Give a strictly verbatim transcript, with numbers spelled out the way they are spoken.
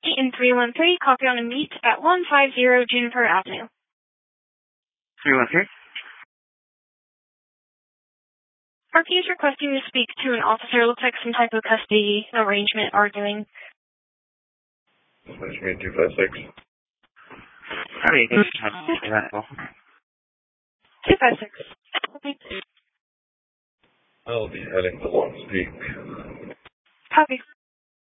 in three one three, copy on a meet at one five zero Juniper Avenue. three one three? Parky is requesting to speak to an officer. Looks like some type of custody arrangement arguing. That's me, two five six. How do you get that? two five six. I'll be heading to Long Peak. Copy.